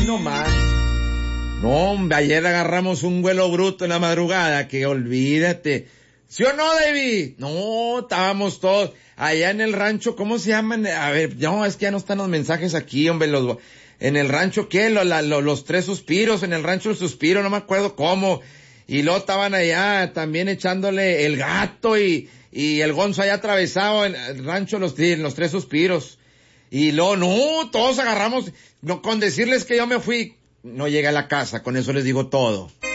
nomás. No, hombre, ayer agarramos un vuelo bruto en la madrugada, que olvídate. ¿Sí o no, David? No, estábamos todos allá en el rancho, ¿cómo se llaman? A ver, no, es que ya no están los mensajes aquí, hombre, en el rancho, ¿qué? Los tres suspiros, en el rancho el suspiro, no me acuerdo cómo. Y luego estaban allá también echándole el gato y el Gonzo allá atravesado en el rancho los tres suspiros. Y luego, no, todos agarramos, no, con decirles que yo me fui, no llegué a la casa, con eso les digo todo.